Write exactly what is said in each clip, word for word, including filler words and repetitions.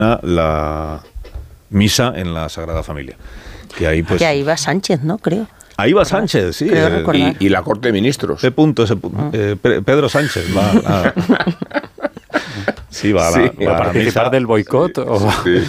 la misa en la Sagrada Familia. Que ahí, pues, que ahí va Sánchez, ¿no? Creo. Ahí va Sánchez, sí. Eh, y, y la Corte de Ministros. Ese punto, ese punto. Ah. Eh, Pedro Sánchez va a... Sí, va a, la, sí, va a participar del boicot. Sí, o, sí.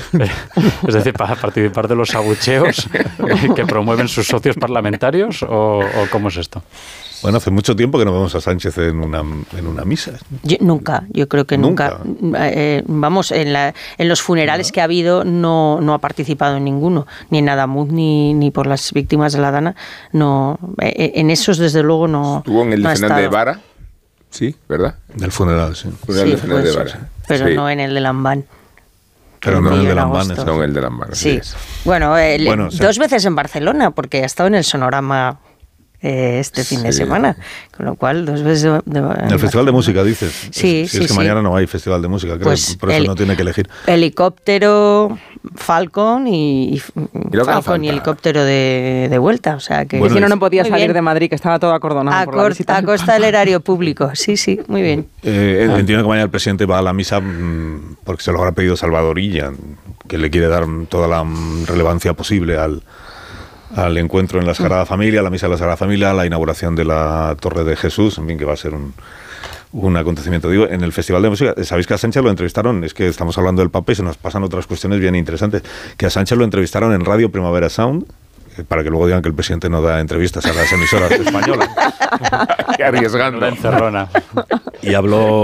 Es decir, para participar de los abucheos que promueven sus socios parlamentarios, o, o ¿cómo es esto? Bueno, hace mucho tiempo que no vemos a Sánchez en una, en una misa. Yo, nunca, yo creo que nunca. nunca. Eh, vamos, en, la, en los funerales ¿no? que ha habido no, no ha participado en ninguno, ni en Adamuz ni, ni por las víctimas de la Dana. No, eh, en esos desde luego no. Estuvo en el no de Fernández de Vara, sí, ¿verdad? Del funeral, sí. Funeral sí, de Fernández de Vara. Sí. Pero sí. no en el de Lambán. Pero no en el de Lambán. No en el de Lambán. Sí. Es. Bueno, el, bueno dos o sea, veces en Barcelona, porque ha estado en el Sonorama eh, este fin sí. de semana. Con lo cual, dos veces... De, de, en el Festival de Música, dices. Sí, Si sí, es que sí. mañana no hay Festival de Música, creo, pues por eso el, no tiene que elegir. Helicóptero, Falcon y, y, ¿Y Falcon y helicóptero de, de vuelta. O sea que... Bueno, si no, no podía salir bien. de Madrid, que estaba todo acordonado a, por la visita. A costa del erario público, sí, sí, muy bien. Eh, ah. Entiendo que mañana el presidente va a la misa mmm, porque se lo habrá pedido Salvador Illa, que le quiere dar toda la relevancia posible al... al encuentro en la Sagrada Familia, la misa de la Sagrada Familia, la inauguración de la Torre de Jesús, en fin, que va a ser un, un acontecimiento. Digo, en el Festival de Música, ¿sabéis que a Sánchez lo entrevistaron? Es que estamos hablando del Papa y se nos pasan otras cuestiones bien interesantes. Que a Sánchez lo entrevistaron en Radio Primavera Sound, para que luego digan que el presidente no da entrevistas a las emisoras españolas. Qué arriesgando. Encerrona. Y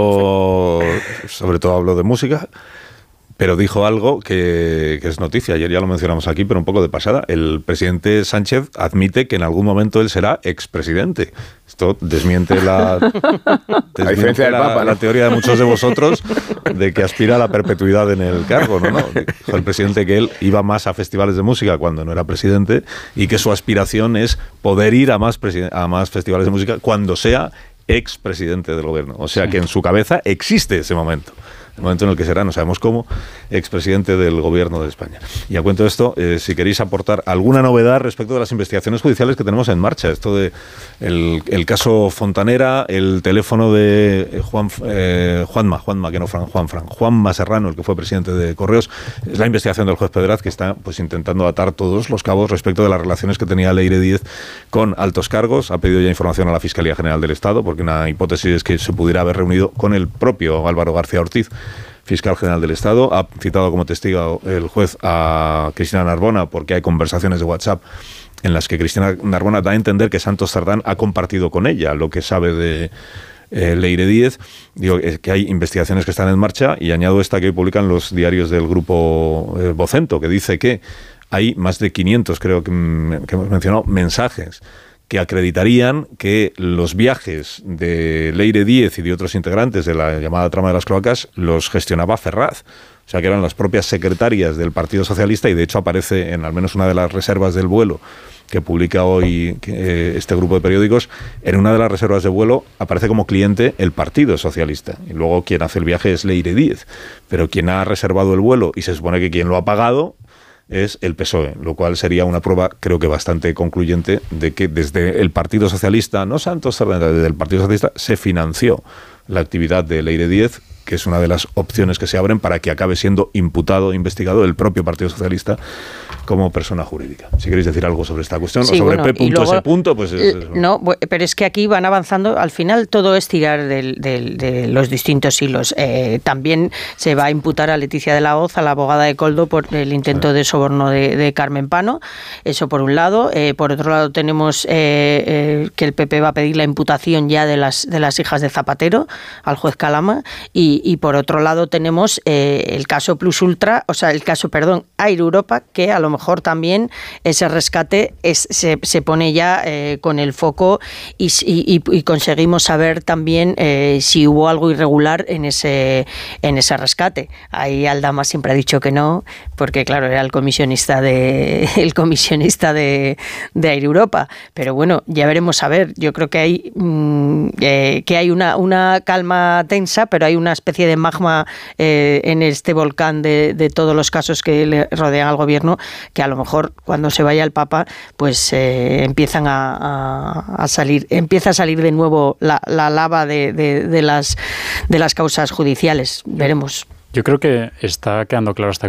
habló, sobre todo habló de música, pero dijo algo que, que es noticia. Ayer ya lo mencionamos aquí, pero un poco de pasada. El presidente Sánchez admite que en algún momento él será expresidente. Esto desmiente la, desmiente la, Papa, ¿no? la teoría de muchos de vosotros de que aspira a la perpetuidad en el cargo, ¿no? ¿no? Dijo el presidente que él iba más a festivales de música cuando no era presidente y que su aspiración es poder ir a más, a más festivales de música cuando sea expresidente del gobierno. O sea, sí. que en su cabeza existe ese momento. El momento en el que será, no sabemos cómo, expresidente del Gobierno de España. Y a cuento de esto, eh, si queréis aportar alguna novedad respecto de las investigaciones judiciales que tenemos en marcha, esto de el, el caso Fontanera, el teléfono de Juan eh, Juanma, Juanma, que no Fran, Juan Fran, Juanma Serrano, el que fue presidente de Correos, es la investigación del juez Pedraz que está pues intentando atar todos los cabos respecto de las relaciones que tenía Leire Díez con altos cargos. Ha pedido ya información a la Fiscalía General del Estado, porque una hipótesis es que se pudiera haber reunido con el propio Álvaro García Ortiz, fiscal general del Estado. Ha citado como testigo el juez a Cristina Narbona porque hay conversaciones de WhatsApp en las que Cristina Narbona da a entender que Santos Cerdán ha compartido con ella lo que sabe de eh, Leire Díez. Digo eh, que hay investigaciones que están en marcha y añado esta que hoy publican los diarios del grupo eh, Vocento, que dice que hay más de quinientos, creo que, que hemos mencionado, mensajes que acreditarían que los viajes de Leire Díez y de otros integrantes de la llamada trama de las cloacas los gestionaba Ferraz. O sea, que eran las propias secretarias del Partido Socialista y de hecho aparece en al menos una de las reservas del vuelo que publica hoy eh, este grupo de periódicos. En una de las reservas de vuelo aparece como cliente el Partido Socialista y luego quien hace el viaje es Leire Díez. Pero quien ha reservado el vuelo y se supone que quien lo ha pagado es el P S O E, lo cual sería una prueba, creo que bastante concluyente, de que desde el Partido Socialista, no Santos Cerdán, desde el Partido Socialista se financió la actividad de Leire Díez, que es una de las opciones que se abren para que acabe siendo imputado, investigado el propio Partido Socialista como persona jurídica. Si queréis decir algo sobre esta cuestión, sí, o sobre bueno, P punto ese punto, pues... Es, es, no, pero es que aquí van avanzando, al final todo es tirar de, de, de los distintos hilos. Eh, también se va a imputar a Leticia de la Hoz, a la abogada de Koldo, por el intento de soborno de, de Carmen Pano, eso por un lado. Eh, por otro lado tenemos eh, eh, que el P P va a pedir la imputación ya de las, de las hijas de Zapatero al juez Calama, y, y por otro lado tenemos eh, el caso Plus Ultra, o sea, el caso, perdón, Air Europa, que a lo mejor mejor también ese rescate es, se, se pone ya eh, con el foco y, y, y conseguimos saber también eh, si hubo algo irregular en ese, en ese rescate. Ahí Aldama siempre ha dicho que no, porque claro, era el comisionista de el comisionista de, de Air Europa. Pero bueno, ya veremos a ver. Yo creo que hay, mmm, eh, que hay una, una calma tensa, pero hay una especie de magma eh, en este volcán de, de todos los casos que le rodean al gobierno, que a lo mejor cuando se vaya el Papa, pues eh, empiezan a, a, a salir, empieza a salir de nuevo la, la lava de, de, de las de las causas judiciales. Veremos. Yo creo que está quedando claro hasta